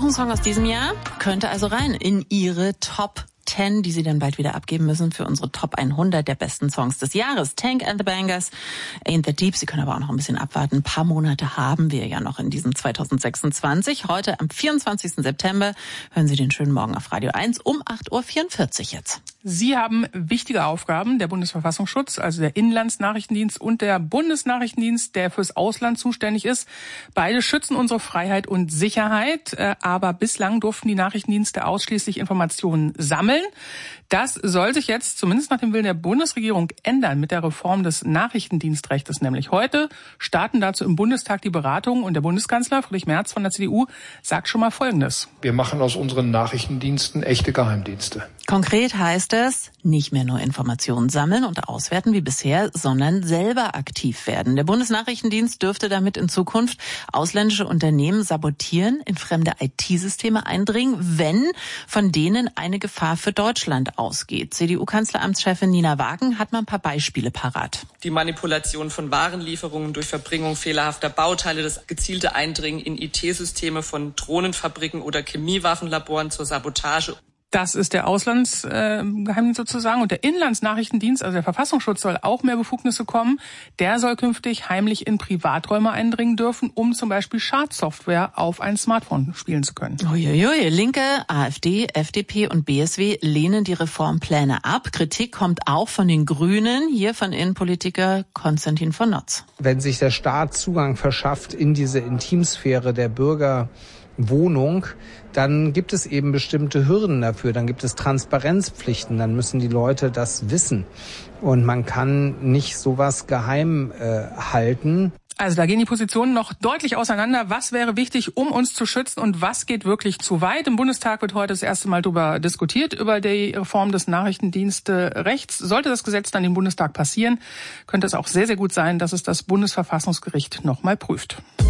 Auch ein Song aus diesem Jahr könnte also rein in Ihre Top 10, die Sie dann bald wieder abgeben müssen für unsere Top 100 der besten Songs des Jahres. Tank and the Bangers, Ain't That Deep. Sie können aber auch noch ein bisschen abwarten. Ein paar Monate haben wir ja noch in diesem 2026. Heute am 24. September hören Sie den schönen Morgen auf Radio 1 um 8.44 Uhr jetzt. Sie haben wichtige Aufgaben, der Bundesverfassungsschutz, also der Inlandsnachrichtendienst und der Bundesnachrichtendienst, der fürs Ausland zuständig ist. Beide schützen unsere Freiheit und Sicherheit, aber bislang durften die Nachrichtendienste ausschließlich Informationen sammeln. Das soll sich jetzt, zumindest nach dem Willen der Bundesregierung, ändern mit der Reform des Nachrichtendienstrechtes. Nämlich heute starten dazu im Bundestag die Beratungen und der Bundeskanzler Friedrich Merz von der CDU sagt schon mal Folgendes. Wir machen aus unseren Nachrichtendiensten echte Geheimdienste. Konkret heißt es, nicht mehr nur Informationen sammeln und auswerten wie bisher, sondern selber aktiv werden. Der Bundesnachrichtendienst dürfte damit in Zukunft ausländische Unternehmen sabotieren, in fremde IT-Systeme eindringen, wenn von denen eine Gefahr für Deutschland ausgeht. CDU-Kanzleramtschefin Nina Wagen hat mal ein paar Beispiele parat. Die Manipulation von Warenlieferungen durch Verbringung fehlerhafter Bauteile, das gezielte Eindringen in IT-Systeme von Drohnenfabriken oder Chemiewaffenlaboren zur Sabotage. Das ist der Auslandsgeheimdienst sozusagen. Und der Inlandsnachrichtendienst, also der Verfassungsschutz, soll auch mehr Befugnisse kommen. Der soll künftig heimlich in Privaträume eindringen dürfen, um zum Beispiel Schadsoftware auf ein Smartphone spielen zu können. Uiuiui. Linke, AfD, FDP und BSW lehnen die Reformpläne ab. Kritik kommt auch von den Grünen, hier von Innenpolitiker Konstantin von Notz. Wenn sich der Staat Zugang verschafft in diese Intimsphäre der Bürgerwohnung, dann gibt es eben bestimmte Hürden dafür, dann gibt es Transparenzpflichten, dann müssen die Leute das wissen. Und man kann nicht sowas geheim halten. Also da gehen die Positionen noch deutlich auseinander. Was wäre wichtig, um uns zu schützen und was geht wirklich zu weit? Im Bundestag wird heute das erste Mal darüber diskutiert, über die Reform des Nachrichtendienstrechts. Sollte das Gesetz dann im Bundestag passieren, könnte es auch sehr, sehr gut sein, dass es das Bundesverfassungsgericht nochmal prüft.